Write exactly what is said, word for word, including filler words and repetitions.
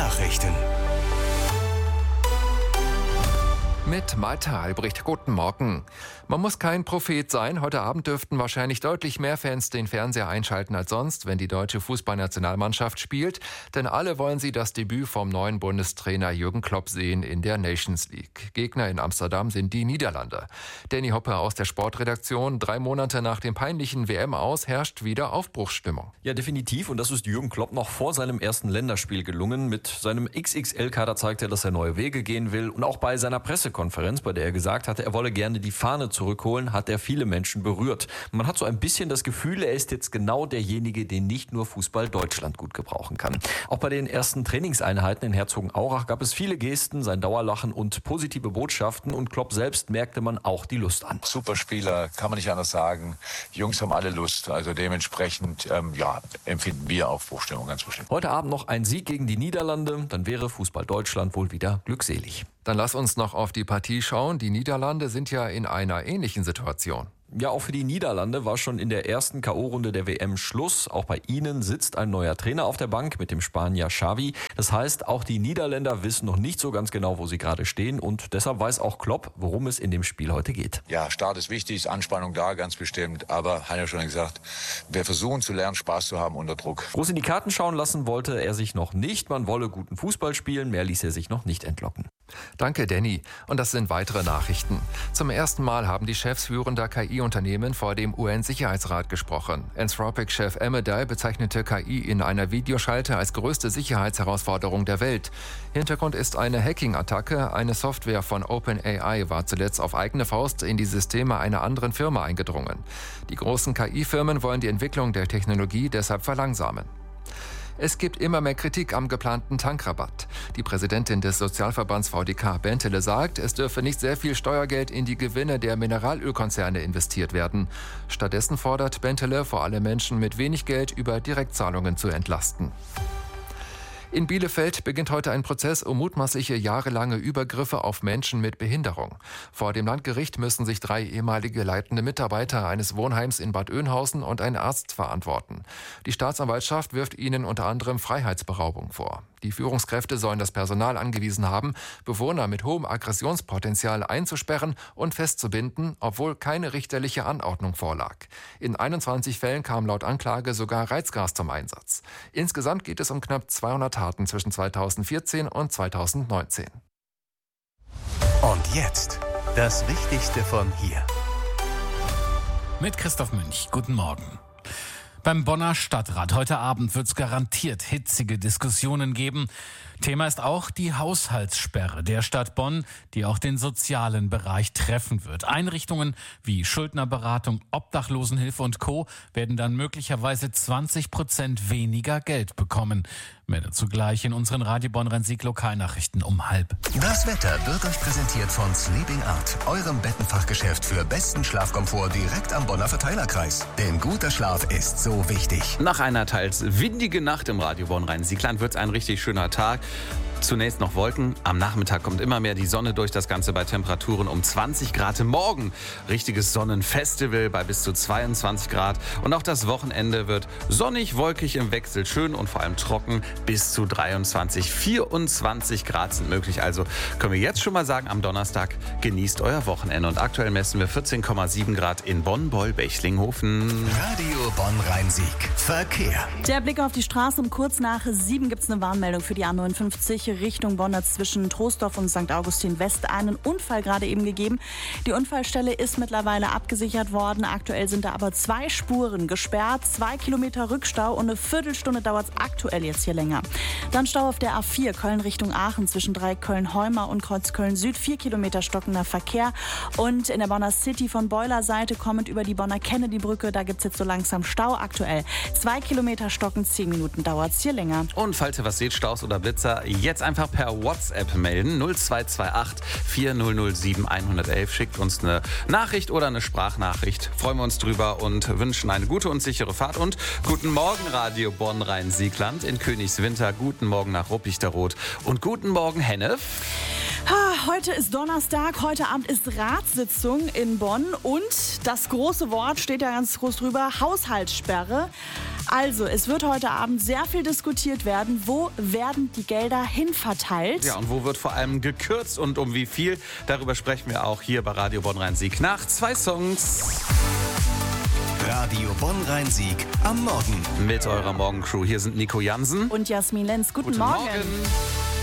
Nachrichten. Mit Malte Albrecht, guten Morgen. Man muss kein Prophet sein. Heute Abend dürften wahrscheinlich deutlich mehr Fans den Fernseher einschalten als sonst, wenn die deutsche Fußballnationalmannschaft spielt. Denn alle wollen sie das Debüt vom neuen Bundestrainer Jürgen Klopp sehen in der Nations League. Gegner in Amsterdam sind die Niederlande. Danny Hoppe aus der Sportredaktion. Drei Monate nach dem peinlichen W M-Aus herrscht wieder Aufbruchsstimmung. Ja, definitiv. Und das ist Jürgen Klopp noch vor seinem ersten Länderspiel gelungen. Mit seinem X X L-Kader zeigt er, dass er neue Wege gehen will. Und auch bei seiner Pressekonferenz, bei der er gesagt hatte, er wolle gerne die Fahne zurückholen, hat er viele Menschen berührt. Man hat so ein bisschen das Gefühl, er ist jetzt genau derjenige, den nicht nur Fußball Deutschland gut gebrauchen kann. Auch bei den ersten Trainingseinheiten in Herzogenaurach gab es viele Gesten, sein Dauerlachen und positive Botschaften. Und Klopp selbst merkte man auch die Lust an. Super Spieler, kann man nicht anders sagen. Die Jungs haben alle Lust. Also dementsprechend ähm, ja, empfinden wir Aufbruchstimmung ganz bestimmt. Heute Abend noch ein Sieg gegen die Niederlande. Dann wäre Fußball Deutschland wohl wieder glückselig. Dann lass uns noch auf die Partie schauen. Die Niederlande sind ja in einer ähnlichen Situation. Ja, auch für die Niederlande war schon in der ersten K O-Runde der W M Schluss. Auch bei ihnen sitzt ein neuer Trainer auf der Bank mit dem Spanier Xavi. Das heißt, auch die Niederländer wissen noch nicht so ganz genau, wo sie gerade stehen. Und deshalb weiß auch Klopp, worum es in dem Spiel heute geht. Ja, Start ist wichtig, ist Anspannung da, ganz bestimmt. Aber, hat ja schon gesagt, wir versuchen zu lernen, Spaß zu haben unter Druck. Groß in die Karten schauen lassen wollte er sich noch nicht. Man wolle guten Fußball spielen, mehr ließ er sich noch nicht entlocken. Danke, Danny. Und das sind weitere Nachrichten. Zum ersten Mal haben die Chefs führender K I-Unternehmen vor dem U N-Sicherheitsrat gesprochen. Anthropic-Chef Amodei bezeichnete K I in einer Videoschalte als größte Sicherheitsherausforderung der Welt. Hintergrund ist eine Hacking-Attacke. Eine Software von OpenAI war zuletzt auf eigene Faust in die Systeme einer anderen Firma eingedrungen. Die großen K I-Firmen wollen die Entwicklung der Technologie deshalb verlangsamen. Es gibt immer mehr Kritik am geplanten Tankrabatt. Die Präsidentin des Sozialverbands V D K, Bentele, sagt, es dürfe nicht sehr viel Steuergeld in die Gewinne der Mineralölkonzerne investiert werden. Stattdessen fordert Bentele, vor allem Menschen mit wenig Geld über Direktzahlungen zu entlasten. In Bielefeld beginnt heute ein Prozess um mutmaßliche jahrelange Übergriffe auf Menschen mit Behinderung. Vor dem Landgericht müssen sich drei ehemalige leitende Mitarbeiter eines Wohnheims in Bad Oeynhausen und ein Arzt verantworten. Die Staatsanwaltschaft wirft ihnen unter anderem Freiheitsberaubung vor. Die Führungskräfte sollen das Personal angewiesen haben, Bewohner mit hohem Aggressionspotenzial einzusperren und festzubinden, obwohl keine richterliche Anordnung vorlag. In einundzwanzig Fällen kam laut Anklage sogar Reizgas zum Einsatz. Insgesamt geht es um knapp zweihundert Taten zwischen zweitausendvierzehn und zweitausendneunzehn. Und jetzt das Wichtigste von hier. Mit Christoph Münch. Guten Morgen. Beim Bonner Stadtrat heute Abend wird es garantiert hitzige Diskussionen geben. Thema ist auch die Haushaltssperre der Stadt Bonn, die auch den sozialen Bereich treffen wird. Einrichtungen wie Schuldnerberatung, Obdachlosenhilfe und Co. werden dann möglicherweise zwanzig Prozent weniger Geld bekommen. Mehr dazu gleich in unseren Radio Bonn Rhein-Sieg-Lokalnachrichten um halb. Das Wetter wird euch präsentiert von Sleeping Art, eurem Bettenfachgeschäft für besten Schlafkomfort direkt am Bonner Verteilerkreis. Denn guter Schlaf ist so wichtig. Nach einer teils windigen Nacht im Radio Bonn Rhein-Sieg-Land wird es ein richtig schöner Tag. Zunächst noch Wolken. Am Nachmittag kommt immer mehr die Sonne durch, das Ganze bei Temperaturen um zwanzig Grad. Morgen richtiges Sonnenfestival bei bis zu zweiundzwanzig Grad. Und auch das Wochenende wird sonnig, wolkig im Wechsel, schön und vor allem trocken. Bis zu dreiundzwanzig, vierundzwanzig Grad sind möglich. Also können wir jetzt schon mal sagen, am Donnerstag genießt euer Wochenende. Und aktuell messen wir vierzehn Komma sieben Grad in Bonn, Beul, Bechlinghofen. Radio Bonn Rhein-Sieg. Verkehr. Der Blick auf die Straße. Um kurz nach sieben gibt es eine Warnmeldung für die A neunundfünfzig Richtung Bonn zwischen Troisdorf und Sankt Augustin West. Einen Unfall gerade eben gegeben. Die Unfallstelle ist mittlerweile abgesichert worden. Aktuell sind da aber zwei Spuren gesperrt. Zwei Kilometer Rückstau und eine Viertelstunde dauert es aktuell jetzt hier länger. Dann Stau auf der A vier Köln Richtung Aachen zwischen Dreieck-Köln-Heuma und Kreuz Köln-Süd. Vier Kilometer stockender Verkehr. Und in der Bonner City von Beuler Seite kommend über die Bonner Kennedy-Brücke. Da gibt es jetzt so langsam Stau aktuell. Zwei Kilometer stocken, zehn Minuten dauert es hier länger. Und falls ihr was seht, Staus oder Blitzer, jetzt einfach per WhatsApp melden. null zwei zwei acht vier null null sieben eins eins eins. Schickt uns eine Nachricht oder eine Sprachnachricht. Freuen wir uns drüber und wünschen eine gute und sichere Fahrt. Und guten Morgen, Radio Bonn Rhein-Sieg-Land in Königswinter. Guten Morgen nach Ruppichteroth. Und guten Morgen, Hennef. Heute ist Donnerstag, heute Abend ist Ratssitzung in Bonn und das große Wort steht ja ganz groß drüber, Haushaltssperre. Also, es wird heute Abend sehr viel diskutiert werden. Wo werden die Gelder hinverteilt? Ja, und wo wird vor allem gekürzt und um wie viel? Darüber sprechen wir auch hier bei Radio Bonn-Rhein-Sieg nach zwei Songs. Radio Bonn-Rhein-Sieg am Morgen. Mit eurer Morgencrew. Hier sind Nico Jansen Und Jasmin Lenz. Guten, Guten Morgen. Morgen.